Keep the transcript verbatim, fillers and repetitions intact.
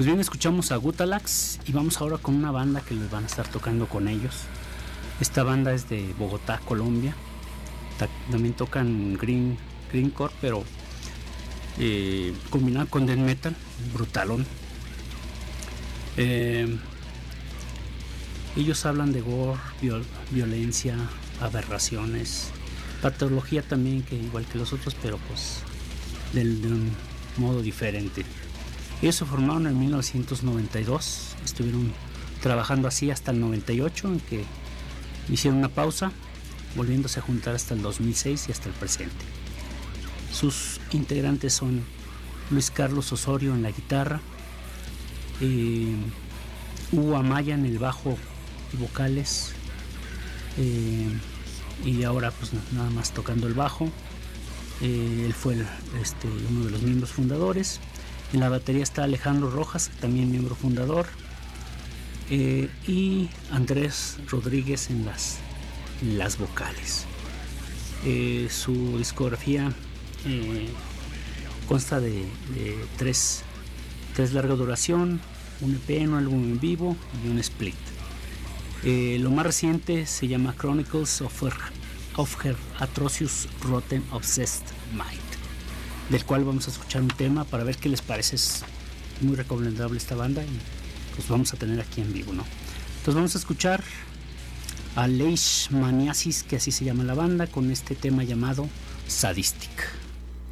Pues bien, escuchamos a Gutalax y vamos ahora con una banda que les van a estar tocando con ellos. Esta banda es de Bogotá, Colombia. Ta- también tocan Green, Greencore, pero eh, combinado con death metal, brutalón. Eh, ellos hablan de gore, viol- violencia, aberraciones, patología también, que igual que los otros, pero pues del- de un modo diferente. Ellos se formaron en mil novecientos noventa y dos, estuvieron trabajando así hasta el noventa y ocho, en que hicieron una pausa, volviéndose a juntar hasta el dos mil seis y hasta el presente. Sus integrantes son Luis Carlos Osorio en la guitarra, eh, Hugo Amaya en el bajo y vocales, eh, y ahora pues nada más tocando el bajo. Eh, él fue el, este, uno de los miembros fundadores. En la batería está Alejandro Rojas, también miembro fundador, eh, y Andrés Rodríguez en las, en las vocales. Eh, su discografía eh, consta de, de tres, tres larga duración, un E P, un álbum en vivo y un split. Eh, lo más reciente se llama Chronicles of Her, of Her Atrocious Rotten Obsessed Mind, del cual vamos a escuchar un tema para ver qué les parece. Es muy recomendable esta banda y pues vamos a tener aquí en vivo, ¿no? Entonces vamos a escuchar a Leishmaniasis, que así se llama la banda, con este tema llamado Sadistic.